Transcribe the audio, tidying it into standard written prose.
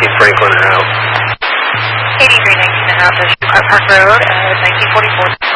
19 Franklin and out. 8319 and out to Park Road at 1944.